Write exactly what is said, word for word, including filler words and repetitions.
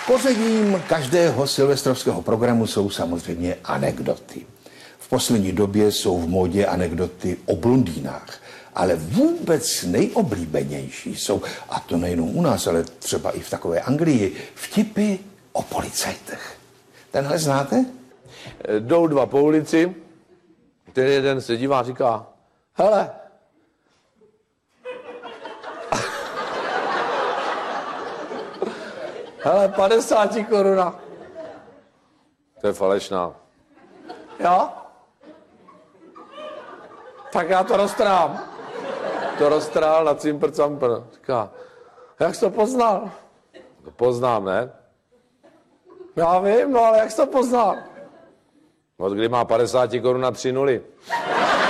Pořadím každého silvestrovského programu jsou samozřejmě anekdoty. V poslední době jsou v módě anekdoty o blondýnách, ale vůbec nejoblíbenější jsou, a to nejenom u nás, ale třeba i v takové Anglii, vtipy o policajtech. Tenhle znáte? Jdou dva po ulici, ten jeden se dívá a říká, hele, hele, padesáti koruna. To je falešná. Jo? Tak já to roztrhám. To roztrhal na cimpr campr. Říká, jak jsi to poznal? To poznám, ne? Já vím, no ale jak jsi to poznal? Od kdy má padesát korun na tři nuly.